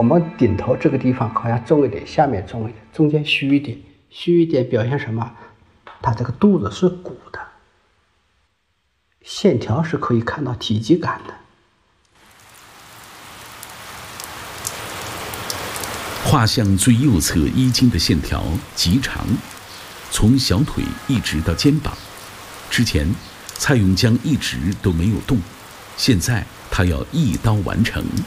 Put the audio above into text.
们顶头这个地方好像重一点，下面重一点，中间虚一点，虚一点表现什么？它这个肚子是鼓的，线条是可以看到体积感的。 画像最右侧衣襟的线条极长，从小腿一直到肩膀。之前蔡永江一直都没有动，现在他要一刀完成。